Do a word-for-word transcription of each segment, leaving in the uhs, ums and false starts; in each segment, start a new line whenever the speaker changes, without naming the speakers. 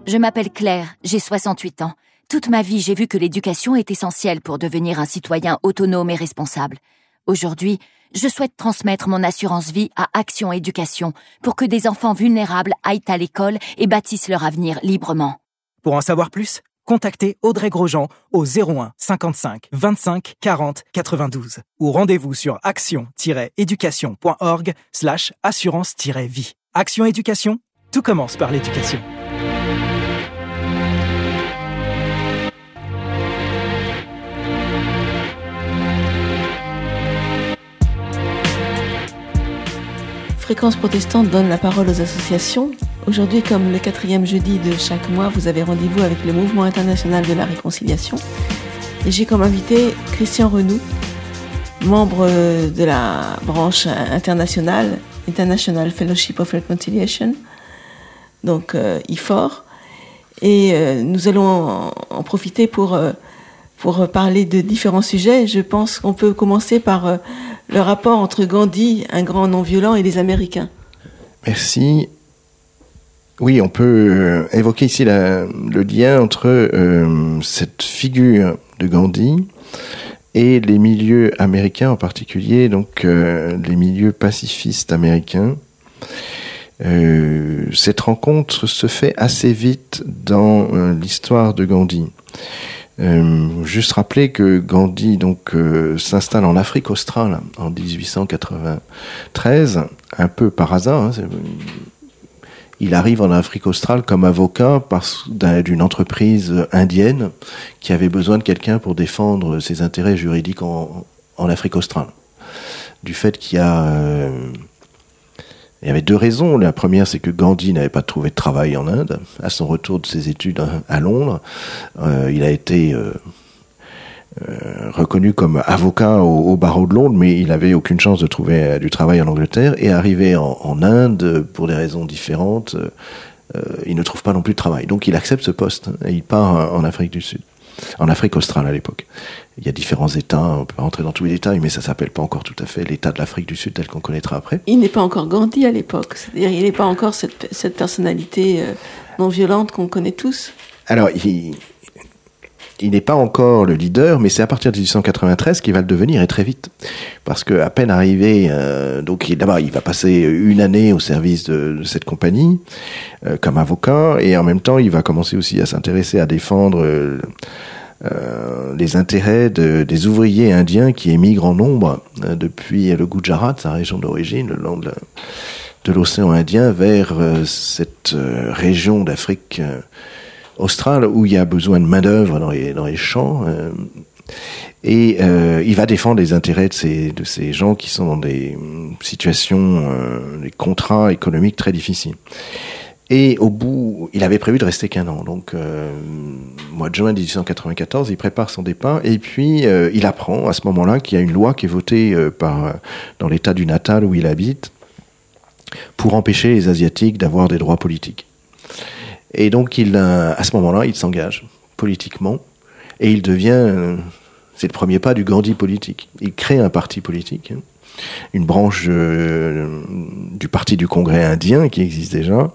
Je m'appelle Claire, j'ai soixante-huit ans. Toute ma vie, j'ai vu que l'éducation est essentielle pour devenir un citoyen autonome et responsable. Aujourd'hui, je souhaite transmettre mon assurance vie à Action Éducation pour que des enfants vulnérables aillent à l'école et bâtissent leur avenir librement.
Pour en savoir plus, contactez Audrey Grosjean au zéro un cinquante-cinq vingt-cinq quarante quatre-vingt-douze ou rendez-vous sur action-éducation.org slash assurance-vie. Action Éducation, tout commence par l'éducation.
Fréquence protestante donne la parole aux associations. Aujourd'hui, comme le quatrième jeudi de chaque mois, vous avez rendez-vous avec le Mouvement international de la réconciliation. Et j'ai comme invité Christian Renoux, membre de la branche internationale, International Fellowship of Reconciliation, donc euh, I F O R. Et euh, nous allons en, en profiter pour, euh, pour parler de différents sujets. Je pense qu'on peut commencer par euh, le rapport entre Gandhi, un grand non-violent, et les Américains.
Merci. Oui, on peut évoquer ici la, le lien entre euh, cette figure de Gandhi et les milieux américains en particulier, donc euh, les milieux pacifistes américains. Euh, cette rencontre se fait assez vite dans euh, l'histoire de Gandhi. Euh, juste rappeler que Gandhi donc euh, s'installe en Afrique australe en dix-huit cent quatre-vingt-treize, un peu par hasard. Hein, c'est, il arrive en Afrique australe comme avocat parce, d'un, d'une entreprise indienne qui avait besoin de quelqu'un pour défendre ses intérêts juridiques en, en Afrique australe. Du fait qu'il y a... Euh, il y avait deux raisons. La première, c'est que Gandhi n'avait pas trouvé de travail en Inde. À son retour de ses études à Londres, euh, il a été... Euh, Euh, reconnu comme avocat au, au barreau de Londres, mais il n'avait aucune chance de trouver euh, du travail en Angleterre, et arrivé en, en Inde, pour des raisons différentes, euh, il ne trouve pas non plus de travail. Donc il accepte ce poste, et il part en Afrique du Sud, en Afrique australe à l'époque. Il y a différents États, on ne peut pas rentrer dans tous les détails, mais ça ne s'appelle pas encore tout à fait l'État de l'Afrique du Sud tel qu'on connaîtra après.
Il n'est pas encore Gandhi à l'époque, c'est-à-dire il n'est pas encore cette, cette personnalité euh, non violente qu'on connaît tous.
Alors, il... Il n'est pas encore le leader, mais c'est à partir de dix-huit cent quatre-vingt-treize qu'il va le devenir, et très vite. Parce qu'à peine arrivé, euh, donc il, d'abord il va passer une année au service de, de cette compagnie, euh, comme avocat, et en même temps il va commencer aussi à s'intéresser à défendre euh, euh, les intérêts de, des ouvriers indiens qui émigrent en nombre euh, depuis le Gujarat, sa région d'origine, le long de, la, de l'océan Indien, vers euh, cette euh, région d'Afrique euh, australe, où il y a besoin de main-d'œuvre dans les, dans les champs, euh, et euh, il va défendre les intérêts de ces, de ces gens qui sont dans des situations, euh, des contrats économiques très difficiles. Et au bout, il avait prévu de rester qu'un an. Donc, euh, mois de juin dix-huit cent quatre-vingt-quatorze, il prépare son départ, et puis euh, il apprend à ce moment-là qu'il y a une loi qui est votée euh, par, dans l'État du Natal où il habite, pour empêcher les Asiatiques d'avoir des droits politiques. Et donc, il, à ce moment-là, il s'engage politiquement, et il devient, c'est le premier pas du Gandhi politique. Il crée un parti politique, une branche euh, du parti du Congrès indien qui existe déjà,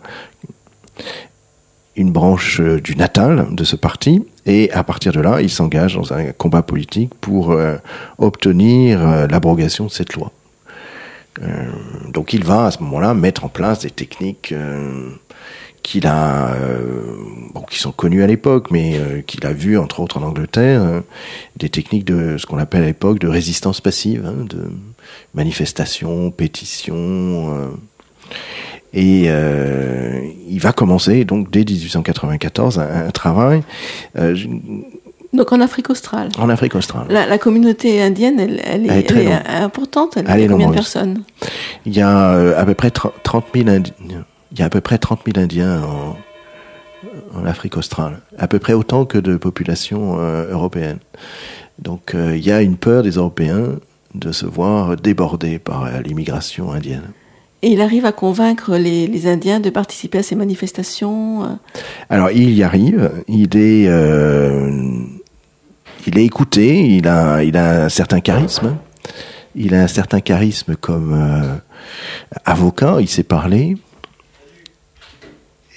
une branche du Natal de ce parti, et à partir de là, il s'engage dans un combat politique pour euh, obtenir euh, l'abrogation de cette loi. Euh, donc, il va à ce moment-là mettre en place des techniques euh, qu'il a, euh, bon, qui sont connues à l'époque, mais euh, qu'il a vues entre autres en Angleterre, hein, des techniques de ce qu'on appelle à l'époque de résistance passive, hein, de manifestations, pétitions, euh, et euh, il va commencer donc dès dix-huit cent quatre-vingt-quatorze un, un travail. Euh,
Donc en Afrique australe.
En Afrique australe.
La, la communauté indienne, elle, elle, est, elle, est, elle est importante. Elle, elle est combien de personnes ?
Il y a euh, à peu près trente mille Indiens. Il y a à peu près trente mille Indiens en, en Afrique australe, à peu près autant que de population euh, européenne. Donc euh, il y a une peur des Européens de se voir débordés par euh, l'immigration indienne.
Et il arrive à convaincre les, les Indiens de participer à ces manifestations euh...
Alors il y arrive, il est, euh, il est écouté, il a, il a un certain charisme, il a un certain charisme comme euh, avocat, il sait parler.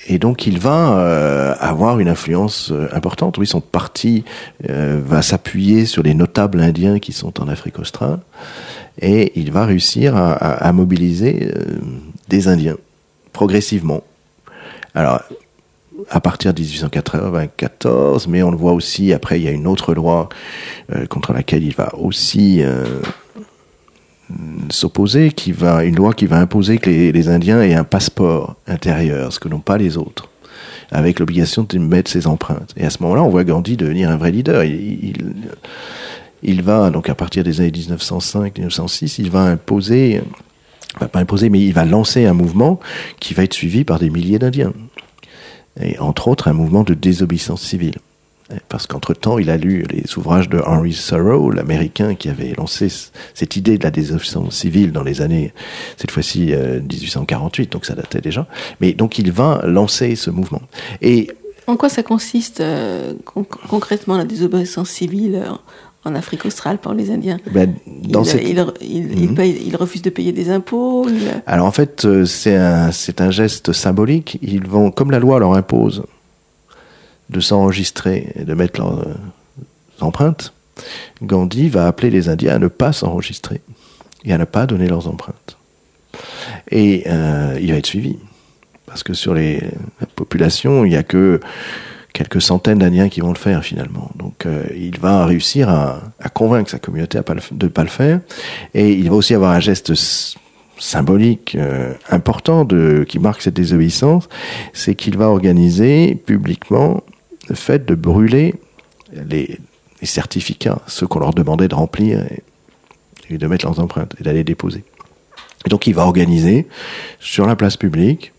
Et donc il va euh, avoir une influence euh, importante. Oui, son parti euh, va s'appuyer sur les notables indiens qui sont en Afrique australe, et il va réussir à, à, à mobiliser euh, des Indiens progressivement. Alors, à partir de dix-huit cent quatre-vingt-quatorze, mais on le voit aussi, après il y a une autre loi euh, contre laquelle il va aussi euh, s'opposer, qui va, une loi qui va imposer que les, les Indiens aient un passeport intérieur, ce que n'ont pas les autres, avec l'obligation de mettre ses empreintes. Et à ce moment-là, on voit Gandhi devenir un vrai leader. Il, il, il va, donc à partir des années dix-neuf cent cinq dix-neuf cent six, il va imposer, enfin pas imposer, mais il va lancer un mouvement qui va être suivi par des milliers d'Indiens. Et entre autres, un mouvement de désobéissance civile. Parce qu'entre-temps, il a lu les ouvrages de Henry Thoreau, l'Américain, qui avait lancé cette idée de la désobéissance civile dans les années, cette fois-ci, euh, dix-huit cent quarante-huit, donc ça datait déjà. Mais donc il va lancer ce mouvement. Et
en quoi ça consiste euh, con- concrètement la désobéissance civile euh, en Afrique australe par les Indiens?
Ben, dans
il,
cette...
il, il, mmh. il, paye, il refuse de payer des impôts. Il...
Alors en fait, c'est un, c'est un geste symbolique. Ils vont, comme la loi leur impose de s'enregistrer et de mettre leurs euh, empreintes, Gandhi va appeler les Indiens à ne pas s'enregistrer et à ne pas donner leurs empreintes. Et euh, il va être suivi. Parce que sur les, la population, il n'y a que quelques centaines d'Indiens qui vont le faire finalement. Donc euh, il va réussir à, à convaincre sa communauté à pas le, de ne pas le faire. Et il va aussi avoir un geste s- symbolique euh, important de, qui marque cette désobéissance, c'est qu'il va organiser publiquement le fait de brûler les, les certificats, ceux qu'on leur demandait de remplir et, et de mettre leurs empreintes et d'aller déposer. Et donc il va organiser sur la place publique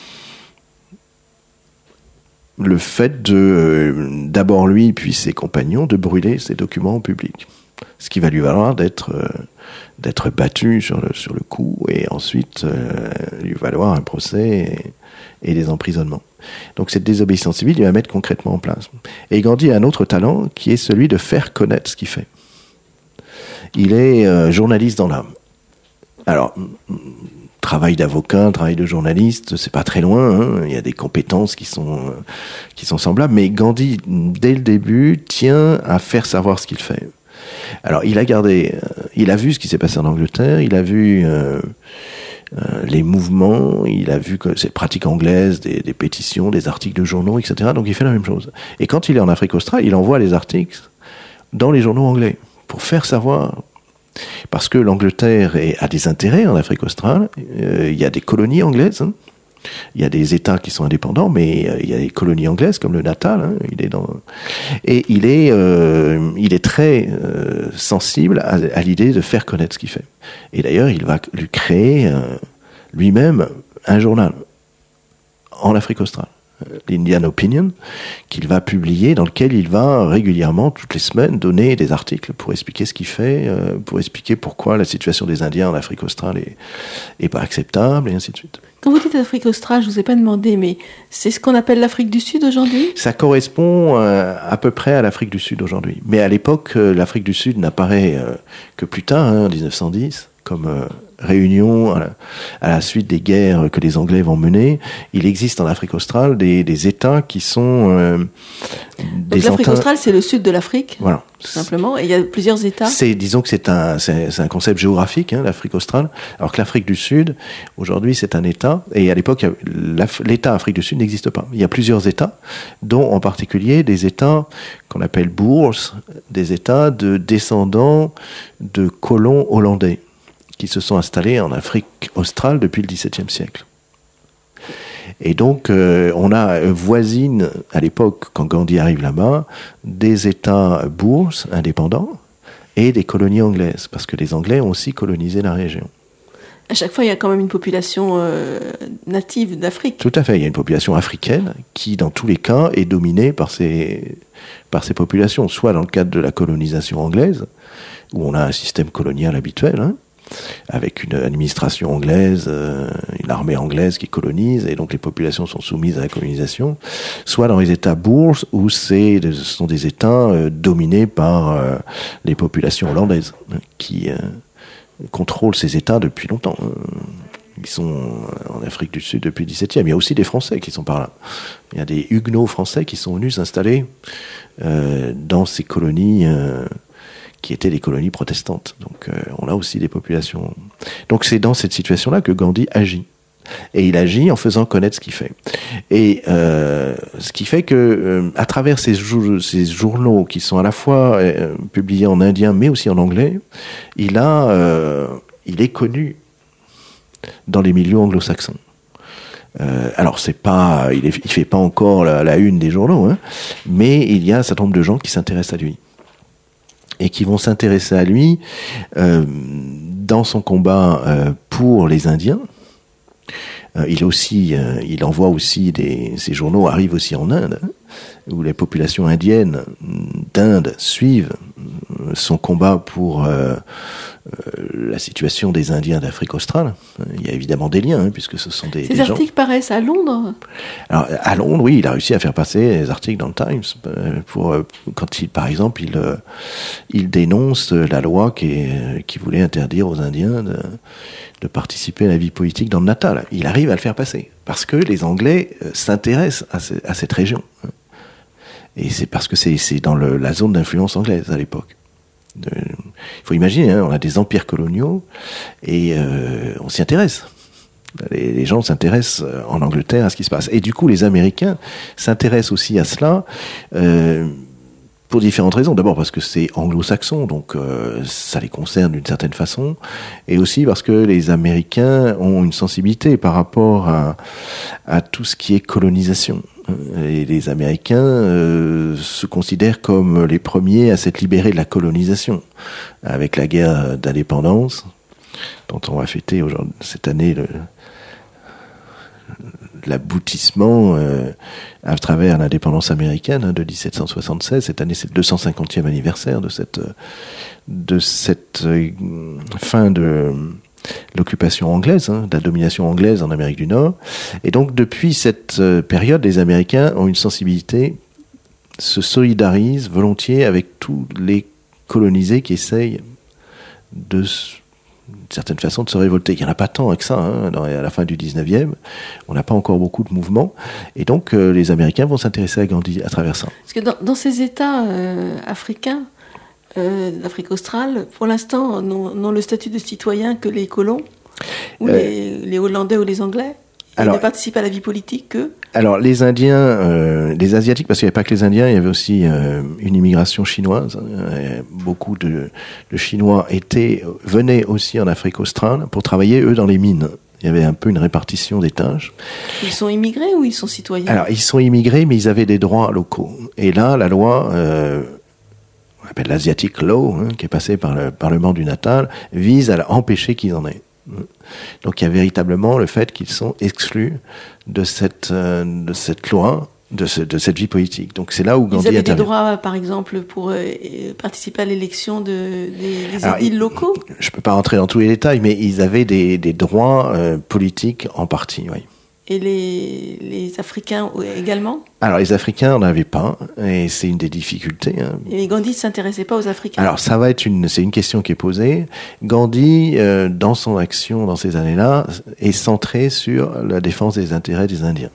le fait de, euh, d'abord lui puis ses compagnons, de brûler ces documents en public. Ce qui va lui valoir d'être, euh, d'être battu sur le, sur le coup et ensuite euh, lui valoir un procès et, et des emprisonnements. Donc cette désobéissance civile, il va mettre concrètement en place. Et Gandhi a un autre talent qui est celui de faire connaître ce qu'il fait. Il est euh, journaliste dans l'âme. Alors, travail d'avocat, travail de journaliste, c'est pas très loin, hein. Il y a des compétences qui sont, euh, qui sont semblables, mais Gandhi, dès le début, tient à faire savoir ce qu'il fait. Alors, il a gardé, euh, il a vu ce qui s'est passé en Angleterre, il a vu euh, euh, les mouvements, il a vu que c'est pratique anglaise, des, des pétitions, des articles de journaux, et cetera. Donc, il fait la même chose. Et quand il est en Afrique australe, il envoie les articles dans les journaux anglais pour faire savoir. Parce que l'Angleterre est, a des intérêts en Afrique australe. Euh, il y a des colonies anglaises. Hein. Il y a des États qui sont indépendants, mais euh, il y a des colonies anglaises comme le Natal. Hein. Il est dans et il est euh, il est très euh, sensible à, à l'idée de faire connaître ce qu'il fait. Et d'ailleurs, il va lui créer euh, lui-même un journal en Afrique australe, l'Indian Opinion, qu'il va publier, dans lequel il va régulièrement, toutes les semaines, donner des articles pour expliquer ce qu'il fait, euh, pour expliquer pourquoi la situation des Indiens en Afrique australe est, est pas acceptable, et ainsi de suite.
Quand vous dites Afrique australe, je ne vous ai pas demandé, mais c'est ce qu'on appelle l'Afrique du Sud aujourd'hui ?
Ça correspond euh, à peu près à l'Afrique du Sud aujourd'hui. Mais à l'époque, euh, l'Afrique du Sud n'apparaît euh, que plus tard, hein, en dix-neuf cent dix, comme... Euh, réunion à la, à la suite des guerres que les Anglais vont mener. Il existe en Afrique australe des, des États qui sont euh, des
Donc l'Afrique
enta...
australe, c'est le sud de l'Afrique,
voilà,
tout simplement. Et il y a plusieurs États.
C'est, disons que c'est un, c'est, c'est un concept géographique, hein, l'Afrique australe. Alors que l'Afrique du Sud, aujourd'hui, c'est un État. Et à l'époque, l'État Afrique du Sud n'existe pas. Il y a plusieurs États, dont en particulier des États qu'on appelle bourses, des États de descendants de colons hollandais, qui se sont installés en Afrique australe depuis le dix-septième siècle. Et donc, euh, on a voisine, à l'époque, quand Gandhi arrive là-bas, des États bourses indépendants et des colonies anglaises, parce que les Anglais ont aussi colonisé la région.
À chaque fois, il y a quand même une population euh, native d'Afrique.
Tout à fait, il y a une population africaine qui, dans tous les cas, est dominée par ces, par ces populations, soit dans le cadre de la colonisation anglaise, où on a un système colonial habituel, hein, avec une administration anglaise, euh, une armée anglaise qui colonise, et donc les populations sont soumises à la colonisation, soit dans les États bourses, où c'est, ce sont des États euh, dominés par euh, les populations hollandaises, hein, qui euh, contrôlent ces États depuis longtemps. Ils sont en Afrique du Sud depuis le dix-septième. Il y a aussi des Français qui sont par là. Il y a des Huguenots français qui sont venus s'installer euh, dans ces colonies euh, qui étaient des colonies protestantes. Donc euh, on a aussi des populations. Donc c'est dans cette situation-là que Gandhi agit. Et il agit en faisant connaître ce qu'il fait. Et euh, ce qui fait que, euh, à travers ces, jou- ces journaux qui sont à la fois euh, publiés en indien mais aussi en anglais, il a, euh, il est connu dans les milieux anglo-saxons. Euh, alors c'est pas, il, est, il fait pas encore la, la une des journaux, hein, mais il y a un certain nombre de gens qui s'intéressent à lui et qui vont s'intéresser à lui euh, dans son combat euh, pour les Indiens. Euh, il aussi, euh, il envoie aussi des, ces journaux arrivent aussi en Inde, hein, où les populations indiennes d'Inde suivent son combat pour euh, euh, la situation des Indiens d'Afrique australe. Il y a évidemment des liens, hein, puisque ce sont des,
Ces
des
articles
gens...
paraissent à Londres.
Alors, à Londres, oui, il a réussi à faire passer les articles dans le Times pour quand il, par exemple, il il dénonce la loi qui, est, qui voulait interdire aux Indiens de, de participer à la vie politique dans le Natal. Il arrive à le faire passer parce que les Anglais s'intéressent à, ce, à cette région. Et c'est parce que c'est, c'est dans le, la zone d'influence anglaise à l'époque. Il faut imaginer, hein, on a des empires coloniaux et euh, on s'y intéresse. Les, les gens s'intéressent en Angleterre à ce qui se passe. Et du coup, les Américains s'intéressent aussi à cela euh, pour différentes raisons. D'abord parce que c'est anglo-saxon, donc euh, ça les concerne d'une certaine façon. Et aussi parce que les Américains ont une sensibilité par rapport à, à tout ce qui est colonisation. Et les Américains euh, se considèrent comme les premiers à s'être libérés de la colonisation, avec la guerre d'indépendance, dont on va fêter aujourd'hui, cette année le, l'aboutissement euh, à travers l'indépendance américaine hein, de dix-sept cent soixante-seize. Cette année, c'est le deux cent cinquantième anniversaire de cette, de cette euh, fin de l'occupation anglaise, hein, de la domination anglaise en Amérique du Nord. Et donc, depuis cette euh, période, les Américains ont une sensibilité, se solidarisent volontiers avec tous les colonisés qui essayent de, d'une certaine façon, de se révolter. Il n'y en a pas tant avec ça, hein, dans, à la fin du dix-neuvième. On n'a pas encore beaucoup de mouvements. Et donc, euh, les Américains vont s'intéresser à Gandhi à travers ça.
Parce que dans, dans ces États euh, africains, Euh, d'Afrique australe, pour l'instant, n'ont, n'ont le statut de citoyen que les colons, ou euh, les, les Hollandais ou les Anglais. Ils alors, ne participent à la vie politique que...
Alors, les Indiens, euh, les Asiatiques, parce qu'il n'y avait pas que les Indiens, il y avait aussi euh, une immigration chinoise. Euh, beaucoup de, de Chinois étaient, venaient aussi en Afrique australe pour travailler, eux, dans les mines. Il y avait un peu une répartition des tâches.
Ils sont immigrés ou ils sont citoyens ?
Alors, ils sont immigrés, mais ils avaient des droits locaux. Et là, la loi... Euh, on appelle l'Asiatic Law, hein, qui est passé par le Parlement du Natal, vise à empêcher qu'ils en aient. Donc il y a véritablement le fait qu'ils sont exclus de cette, euh, de cette loi, de, ce, de cette vie politique. Donc c'est là où Gandhi
intervient. Ils avaient
intervient.
des droits, par exemple, pour euh, participer à l'élection de, des, des édiles locaux ?
Je ne peux pas rentrer dans tous les détails, mais ils avaient des, des droits euh, politiques en partie, oui.
Et les, les Africains également ?
Alors, les Africains n'en avaient pas, et c'est une des difficultés. Hein.
Et Gandhi ne s'intéressait pas aux Africains ?
Alors, ça va être une, c'est une question qui est posée. Gandhi, euh, dans son action, dans ces années-là, est centré sur la défense des intérêts des Indiens.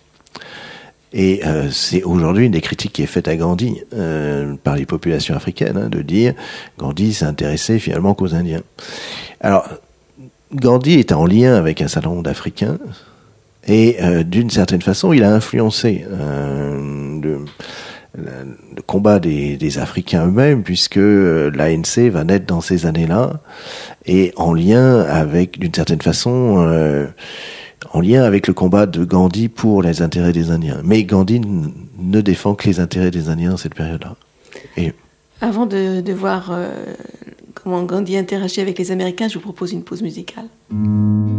Et euh, c'est aujourd'hui une des critiques qui est faite à Gandhi euh, par les populations africaines, hein, de dire Gandhi s'est intéressé finalement qu'aux Indiens. Alors, Gandhi est en lien avec un certain nombre d'Africains, et euh, d'une certaine façon, il a influencé euh, le, le combat des, des Africains eux-mêmes, puisque euh, l'A N C va naître dans ces années-là, et en lien avec, d'une certaine façon, euh, en lien avec le combat de Gandhi pour les intérêts des Indiens. Mais Gandhi n- ne défend que les intérêts des Indiens dans cette période-là. Et...
Avant de, de voir euh, comment Gandhi interagit avec les Américains, je vous propose une pause musicale.